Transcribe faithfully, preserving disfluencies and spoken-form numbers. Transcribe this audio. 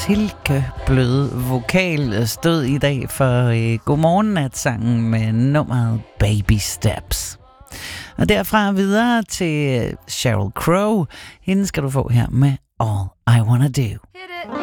silkebløde vokal stod i dag for øh, Godmorgen-nat-sangen med nummeret Baby Steps. Og derfra videre til Sheryl Crow. Hende skal du få her med All I Wanna Do.